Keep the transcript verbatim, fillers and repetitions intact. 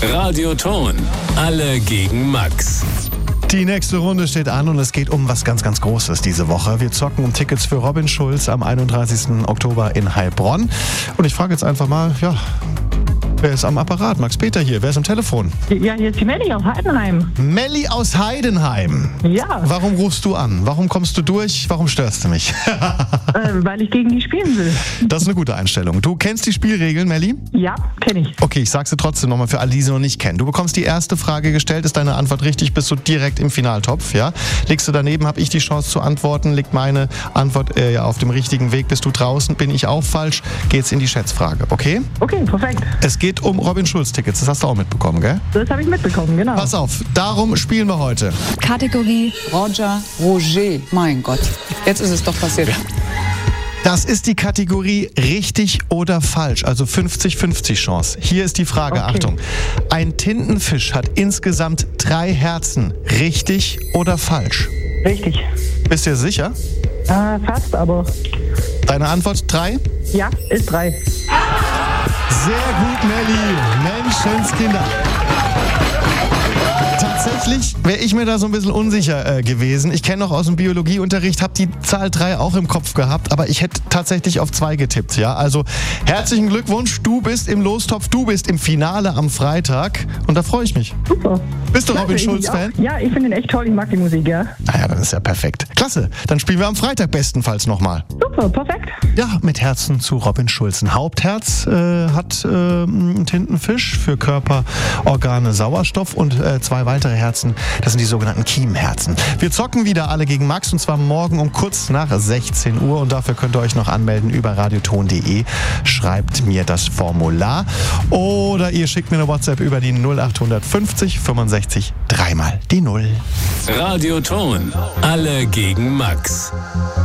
Radioton. Alle gegen Max. Die nächste Runde steht an und es geht um was ganz, ganz Großes diese Woche. Wir zocken um Tickets für Robin Schulz am einunddreißigsten Oktober in Heilbronn. Und ich frage jetzt einfach mal, ja, wer ist am Apparat? Max Peter hier, wer ist am Telefon? Ja, hier ist die Melli aus Heidenheim. Melli aus Heidenheim. Ja. Warum rufst du an? Warum kommst du durch? Warum störst du mich? äh, weil ich gegen die spielen will. Das ist eine gute Einstellung. Du kennst die Spielregeln, Melli? Ja, kenne ich. Okay, ich sag sie trotzdem nochmal für alle, die sie noch nicht kennen. Du bekommst die erste Frage gestellt, ist deine Antwort richtig, bist du direkt im Finaltopf, ja? Liegst du daneben, habe ich die Chance zu antworten. Liegt meine Antwort äh, ja, auf dem richtigen Weg, bist du draußen, bin ich auch falsch, geht's in die Schätzfrage, okay? Okay, perfekt. Es geht um Robin Schulz-Tickets, das hast du auch mitbekommen, gell? Das habe ich mitbekommen, genau. Pass auf, darum spielen wir heute. Kategorie Roger, Roger. Mein Gott, jetzt ist es doch passiert. Das ist die Kategorie richtig oder falsch, also fünfzig fünfzig Chance. Hier ist die Frage, Okay. Achtung. Ein Tintenfisch hat insgesamt drei Herzen. Richtig oder falsch? Richtig. Bist du dir sicher? Äh, fast, aber Deine Antwort drei? ja, ist drei. Sehr gut, Melli. Menschenskinder. Tatsächlich wäre ich mir da so ein bisschen unsicher äh, gewesen. Ich kenne noch aus dem Biologieunterricht, habe die Zahl drei auch im Kopf gehabt, aber ich hätte tatsächlich auf zwei getippt. Ja? Also herzlichen Glückwunsch, du bist im Lostopf, du bist im Finale am Freitag und da freue ich mich. Super. Bist du Klasse, Robin ich Schulz-Fan? auch. Ja, ich finde ihn echt toll, ich mag die Musik, ja. Naja, dann ist ja perfekt. Klasse, dann spielen wir am Freitag bestenfalls nochmal. Super, perfekt. Ja, mit Herzen zu Robin Schulz. Ein Hauptherz äh, hat äh, ein Tintenfisch für Körper, Organe, Sauerstoff und äh, zwei weitere Herzen, das sind die sogenannten Kiemherzen. Wir zocken wieder alle gegen Max und zwar morgen um kurz nach sechzehn Uhr und dafür könnt ihr euch noch anmelden über radioton punkt de. Schreibt mir das Formular oder ihr schickt mir eine WhatsApp über die null acht fünfzig fünfundsechzig dreimal die Null. Radioton. Alle gegen Max.